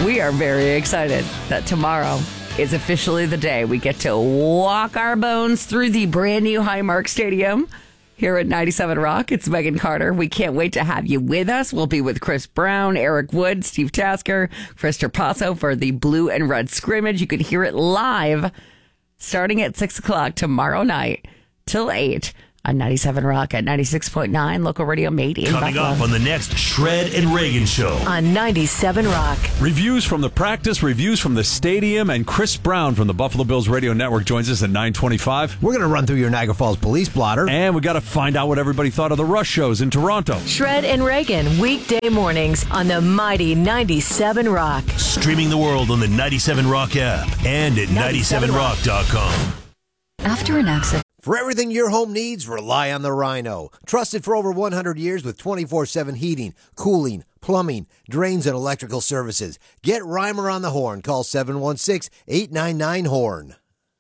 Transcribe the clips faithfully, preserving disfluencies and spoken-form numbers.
We are very excited that tomorrow is officially the day we get to walk our bones through the brand new Highmark Stadium here at ninety-seven Rock. It's Megan Carter. We can't wait to have you with us. We'll be with Chris Brown, Eric Wood, Steve Tasker, Chris Terpasso for the Blue and Red scrimmage. You can hear it live starting at six o'clock tomorrow night till eight on ninety-seven Rock at ninety-six point nine, local radio made in Coming Buffalo. up on the next Shred and Reagan Show on ninety-seven Rock. Reviews from the practice, reviews from the stadium, and Chris Brown from the Buffalo Bills Radio Network joins us at nine twenty-five. We're going to run through your Niagara Falls police blotter. And we got to find out what everybody thought of the Rush shows in Toronto. Shred and Reagan, weekday mornings on the mighty ninety-seven Rock. Streaming the world on the ninety-seven Rock app and at ninety-seven rock dot com. After an accident. For everything your home needs, rely on the Rhino. Trusted for over one hundred years with twenty-four seven heating, cooling, plumbing, drains, and electrical services. Get Reimer on the horn. Call seven one six, eight nine nine, horn.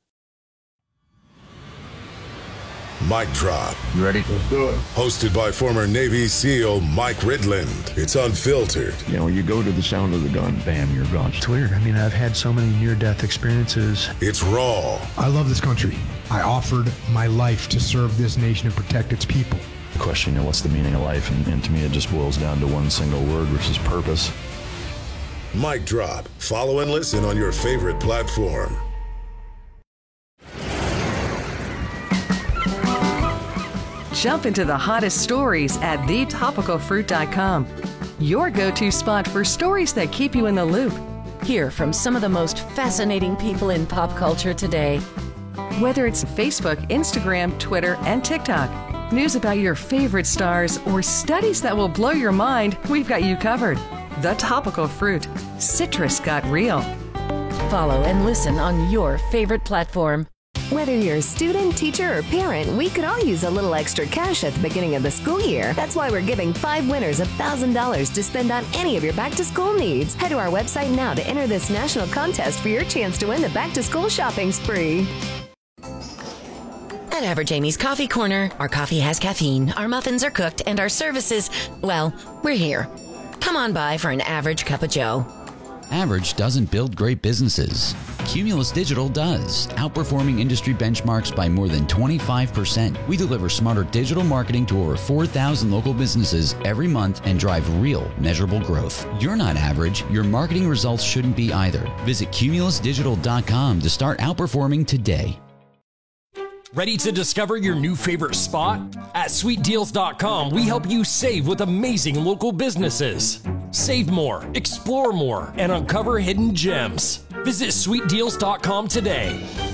Mic Drop. You ready? Let's do it. Hosted by former Navy SEAL Mike Ridland. It's unfiltered. You know, you go to the sound of the gun, bam, you're gone. It's weird. I mean, I've had so many near-death experiences. It's raw. I love this country. I offered my life to serve this nation and protect its people. The question, you know, what's the meaning of life? And, and to me, it just boils down to one single word, which is purpose. Mic Drop. Follow and listen on your favorite platform. Jump into the hottest stories at the topical fruit dot com. Your go-to spot for stories that keep you in the loop. Hear from some of the most fascinating people in pop culture today. Whether it's Facebook, Instagram, Twitter, and TikTok, news about your favorite stars, or studies that will blow your mind, we've got you covered. The Topical Fruit. Citrus got real. Follow and listen on your favorite platform. Whether you're a student, teacher, or parent, we could all use a little extra cash at the beginning of the school year. That's why we're giving five winners one thousand dollars to spend on any of your back-to-school needs. Head to our website now to enter this national contest for your chance to win the back-to-school shopping spree. At Average Amy's Coffee Corner, our coffee has caffeine, our muffins are cooked, and our services, well, we're here. Come on by for an average cup of joe. Average doesn't build great businesses. Cumulus Digital does, outperforming industry benchmarks by more than twenty-five percent. We deliver smarter digital marketing to over four thousand local businesses every month and drive real, measurable growth. You're not average. Your marketing results shouldn't be either. Visit cumulus digital dot com to start outperforming today. Ready to discover your new favorite spot? At sweet deals dot com, we help you save with amazing local businesses. Save more, explore more, and uncover hidden gems. Visit sweet deals dot com today.